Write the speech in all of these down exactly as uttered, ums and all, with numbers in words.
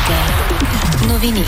Новини.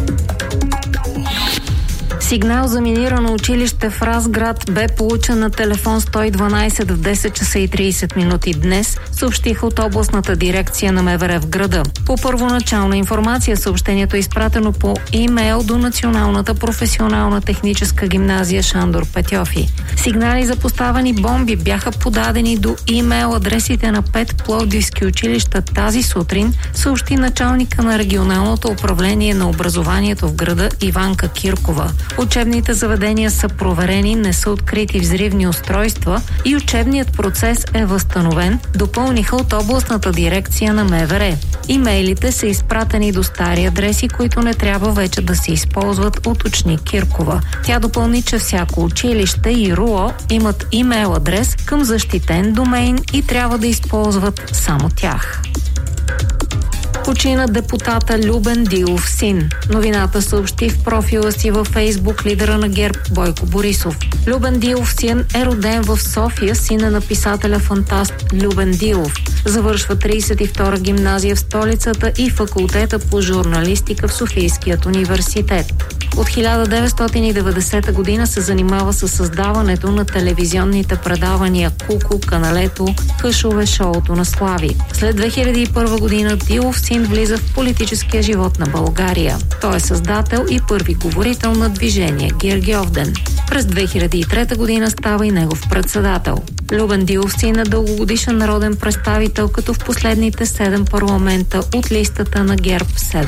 Сигнал за минирано училище в Разград бе получен на телефон сто и дванайсет в десет часа и трийсет минути днес, съобщиха от областната дирекция на МВР в града. По първоначална информация съобщението е изпратено по имейл до Националната професионална техническа гимназия Шандор Петьофи. Сигнали за поставени бомби бяха подадени до имейл адресите на пет пловдивски училища тази сутрин, съобщи началника на регионалното управление на образованието в града Иванка Киркова. Учебните заведения са проверени, не са открити взривни устройства и учебният процес е възстановен, допълниха от областната дирекция на МВР. Имейлите са изпратени до стари адреси, които не трябва вече да се използват, уточни Киркова. Тя допълни, че всяко училище и РУО имат имейл адрес към защитен домейн и трябва да използват само тях. Почина депутата Любен Дилов син. Новината съобщи в профила си във Фейсбук лидера на ГЕРБ Бойко Борисов. Любен Дилов син е роден в София, сина на писателя-фантаст Любен Дилов. Завършва трийсет и втора гимназия в столицата и факултета по журналистика в Софийският университет. От хиляда деветстотин и деветдесета година се занимава с създаването на телевизионните предавания Куку, Каналето, Къшове, шоуто на Слави. След две хиляди и първа година Дилов син влиза в политическия живот на България. Той е създател и първи говорител на движение Гергьовден. През две хиляди и трета година става и негов председател. Любен Дилов син е дългогодишен народен представител, като в последните седем парламента от листата на ГЕРБ седем